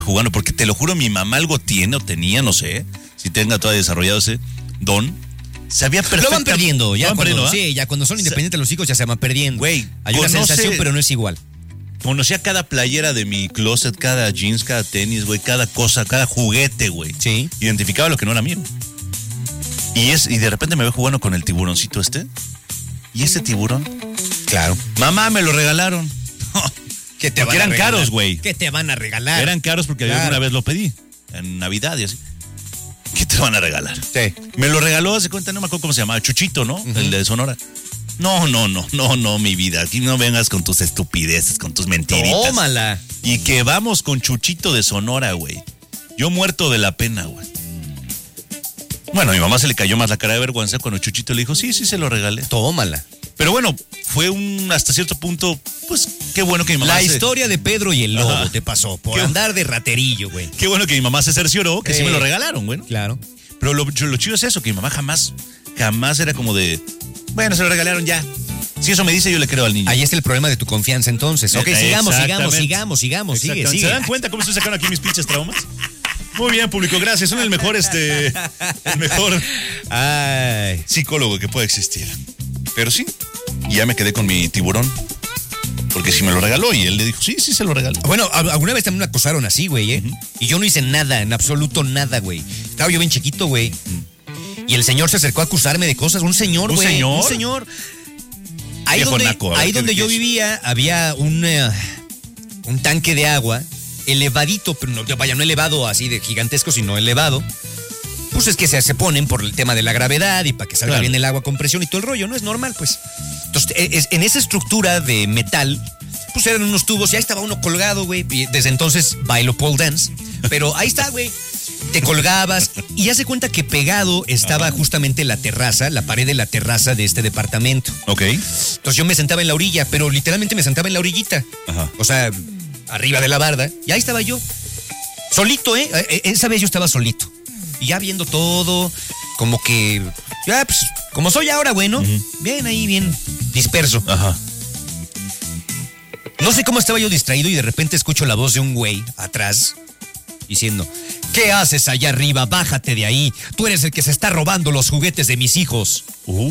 jugando, porque te lo juro, mi mamá algo tiene o tenía, no sé, si tenga todavía desarrollado ese don. Sabía perfectamente. Lo van perdiendo, ya van cuando, perdiendo, sí, ya cuando son independientes los hijos ya se van perdiendo. Güey, hay una sensación, pero no es igual. Conocía cada playera de mi closet, cada jeans, cada tenis, güey, cada cosa, cada juguete, güey. Sí. Identificaba lo que no era mío. Y de repente me veo jugando con el tiburoncito este. ¿Y ese tiburón? Claro. Mamá, me lo regalaron. ¿Qué te Porque van a eran regalar? caros, güey. ¿Qué te van a regalar? Eran caros porque Claro. alguna vez lo pedí. En Navidad y así. ¿Qué te van a regalar? Sí. Me lo regaló, hace cuenta, no me acuerdo cómo se llamaba. Chuchito, ¿no? Uh-huh. El de Sonora. No, mi vida. Aquí no vengas con tus estupideces, con tus mentiritas. Tómala. Y que vamos con Chuchito de Sonora, güey. Yo muerto de la pena, güey. Bueno, a mi mamá se le cayó más la cara de vergüenza cuando Chuchito le dijo, sí, se lo regalé. Tómala. Pero bueno, fue hasta cierto punto, pues, qué bueno que mi mamá La historia de Pedro y el lobo. Ajá. Te pasó por andar de raterillo, güey. Qué bueno que mi mamá se cercioró, que sí me lo regalaron, güey. Claro. Pero lo chido es eso, que mi mamá jamás era como de, bueno, se lo regalaron ya. Si eso me dice, yo le creo al niño. Ahí está el problema de tu confianza entonces. Ok, sigamos. Sigue. ¿Se dan cuenta cómo estoy sacando aquí mis pinches traumas? Muy bien, público, gracias. Son el mejor Ay. psicólogo que puede existir. Pero sí, y ya me quedé con mi tiburón. Porque sí me lo regaló y él le dijo, sí, se lo regaló. Bueno, alguna vez también me acosaron así, güey, ¿eh? Uh-huh. Y yo no hice nada, en absoluto nada, güey. Estaba yo bien chiquito, güey. Y el señor se acercó a acusarme de cosas. Un señor, güey. ¿Un señor? Ahí donde yo vivía había un tanque de agua elevadito, pero no elevado así de gigantesco, sino elevado. Pues es que se ponen por el tema de la gravedad y para que salga bien el agua con presión y todo el rollo, ¿no? Es normal, pues. Entonces, en esa estructura de metal, pues eran unos tubos y ahí estaba uno colgado, güey. Y desde entonces bailo pole dance. Pero ahí está, güey. Te colgabas y ya se cuenta que pegado estaba justamente la terraza, la pared de la terraza de este departamento. Ok. Entonces yo me sentaba en la orilla, pero literalmente me sentaba en la orillita. Ajá. O sea, arriba de la barda. Y ahí estaba yo. Solito, ¿eh? Esa vez yo estaba solito. Y ya viendo todo, como que, ya, pues, como soy ahora, bueno, bien ahí, bien disperso. Ajá. No sé cómo estaba yo distraído y de repente escucho la voz de un güey atrás diciendo, ¿qué haces allá arriba? Bájate de ahí. Tú eres el que se está robando los juguetes de mis hijos.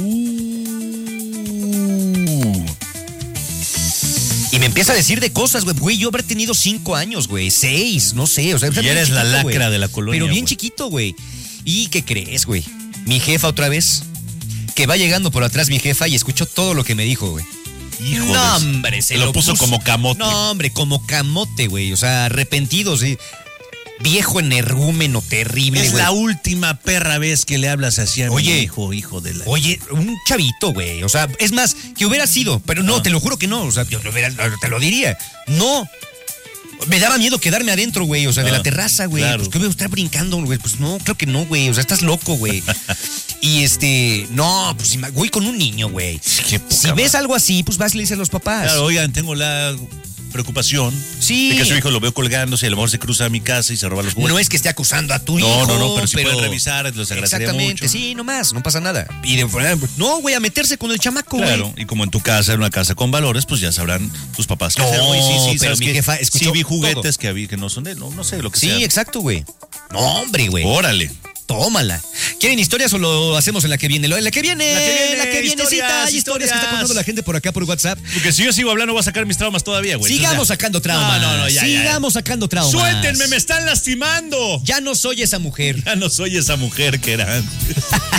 Y me empieza a decir de cosas, güey. Yo habré tenido 5 años, güey. 6, no sé. O sea, y eres la lacra de la colonia. Pero bien chiquito, güey. ¿Y qué crees, güey? Mi jefa otra vez. Que va llegando por atrás mi jefa y escuchó todo lo que me dijo, güey. Hijo no, hombre, se lo puso como camote. No, hombre, como camote, güey. O sea, arrepentido, sí. Viejo energúmeno terrible, es güey. La última perra vez que le hablas así a mi hijo de la... Oye, un chavito, güey. O sea, es más, que hubiera sido, pero no, te lo juro que no. O sea, yo te lo diría. No. Me daba miedo quedarme adentro, güey. O sea, de la terraza, güey. Claro. Pues que voy a estar brincando, güey. Pues no, creo que no, güey. O sea, estás loco, güey. Y no, pues voy con un niño, güey. Si ves algo así, pues vas y le dices a los papás. Claro, oigan, tengo la preocupación de que su hijo lo veo colgándose y a lo mejor se cruza a mi casa y se roba los juguetes. No es que esté acusando a tu hijo. No, pero si pueden revisar, los agradecería exactamente, mucho. Sí, nomás, no pasa nada. Y no, güey, a meterse con el chamaco, güey. Claro, y como en tu casa, en una casa con valores, pues ya sabrán tus papás. No, sí, pero mi jefa escuchó sí vi juguetes todo. que no son de él, no sé, lo que sea. Sí, exacto, güey. No, hombre, güey. Órale. Tómala. ¿Quieren historias o lo hacemos en la que viene? La que viene, historias que está contando la gente por acá por WhatsApp. Porque si yo sigo hablando voy a sacar mis traumas todavía, güey. Sigamos sacando traumas. Sigamos sacando traumas. Suéltenme, me están lastimando. Ya no soy esa mujer. Ya no soy esa mujer que era antes.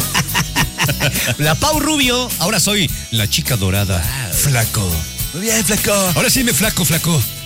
La Pau Rubio, ahora soy la chica dorada. Flaco. Muy bien, flaco. Ahora sí me flaco.